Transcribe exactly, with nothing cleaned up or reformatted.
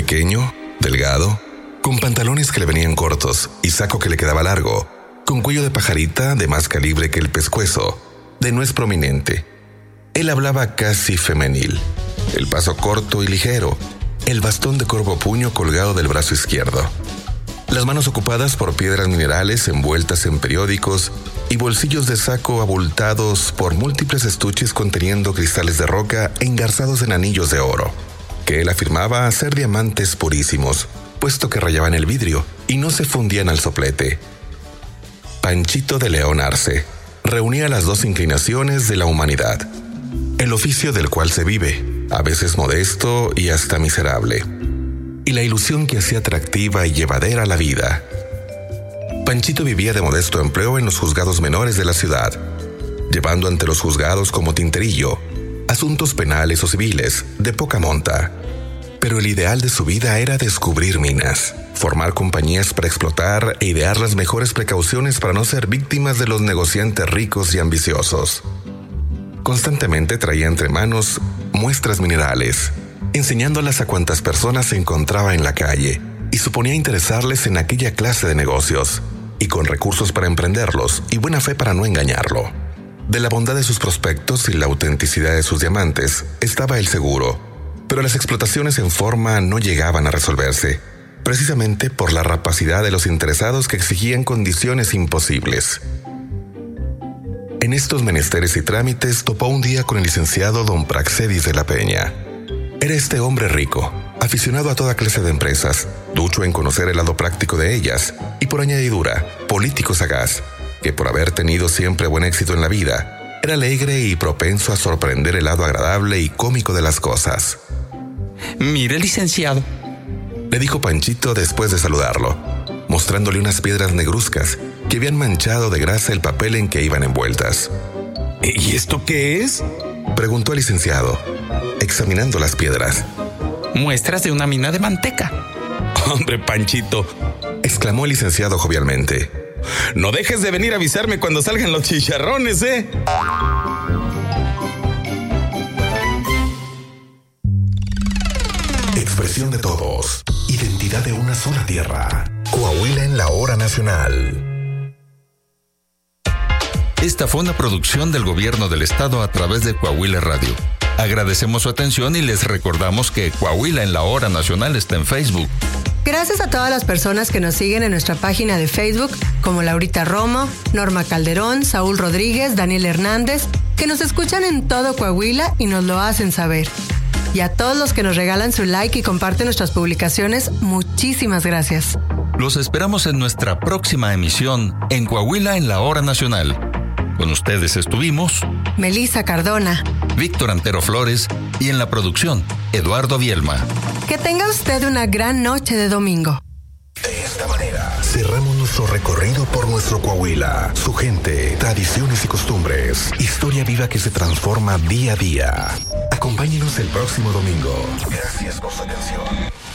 pequeño, delgado, con pantalones que le venían cortos y saco que le quedaba largo, con cuello de pajarita de más calibre que el pescuezo, de nuez prominente. Él hablaba casi femenil, el paso corto y ligero, el bastón de corvo puño colgado del brazo izquierdo, las manos ocupadas por piedras minerales envueltas en periódicos y bolsillos de saco abultados por múltiples estuches conteniendo cristales de roca engarzados en anillos de oro, que él afirmaba ser diamantes purísimos, puesto que rayaban el vidrio y no se fundían al soplete. Panchito de León Arce reunía las dos inclinaciones de la humanidad, el oficio del cual se vive, a veces modesto y hasta miserable, y la ilusión que hacía atractiva y llevadera la vida. Panchito vivía de modesto empleo en los juzgados menores de la ciudad, llevando ante los juzgados como tinterillo asuntos penales o civiles de poca monta. Pero el ideal de su vida era descubrir minas, formar compañías para explotar e idear las mejores precauciones para no ser víctimas de los negociantes ricos y ambiciosos. Constantemente traía entre manos muestras minerales, enseñándolas a cuantas personas se encontraba en la calle, y suponía interesarles en aquella clase de negocios, y con recursos para emprenderlos y buena fe para no engañarlo. De la bondad de sus prospectos y la autenticidad de sus diamantes estaba el seguro, pero las explotaciones en forma no llegaban a resolverse, precisamente por la rapacidad de los interesados que exigían condiciones imposibles. En estos menesteres y trámites topó un día con el licenciado don Praxedis de la Peña. Era este hombre rico, aficionado a toda clase de empresas, ducho en conocer el lado práctico de ellas, y por añadidura, político sagaz, que por haber tenido siempre buen éxito en la vida, era alegre y propenso a sorprender el lado agradable y cómico de las cosas. Mire, licenciado, le dijo Panchito después de saludarlo, mostrándole unas piedras negruzcas que habían manchado de grasa el papel en que iban envueltas. ¿Y esto qué es?, preguntó el licenciado, examinando las piedras. Muestras de una mina de manteca. Hombre, Panchito, exclamó el licenciado jovialmente. No dejes de venir a avisarme cuando salgan los chicharrones, ¿eh? Expresión de todos. Identidad de una sola tierra. Coahuila en la hora nacional. Esta fue una producción del Gobierno del Estado a través de Coahuila Radio. Agradecemos su atención y les recordamos que Coahuila en la hora nacional está en Facebook. Gracias a todas las personas que nos siguen en nuestra página de Facebook, como Laurita Romo, Norma Calderón, Saúl Rodríguez, Daniel Hernández, que nos escuchan en todo Coahuila y nos lo hacen saber. Y a todos los que nos regalan su like y comparten nuestras publicaciones, muchísimas gracias. Los esperamos en nuestra próxima emisión en Coahuila en la hora nacional. Con ustedes estuvimos Melissa Cardona, Víctor Antero Flores y en la producción, Eduardo Vielma. Que tenga usted una gran noche de domingo. De esta manera, cerramos nuestro recorrido por nuestro Coahuila, su gente, tradiciones y costumbres, historia viva que se transforma día a día. Acompáñenos el próximo domingo. Gracias por su atención.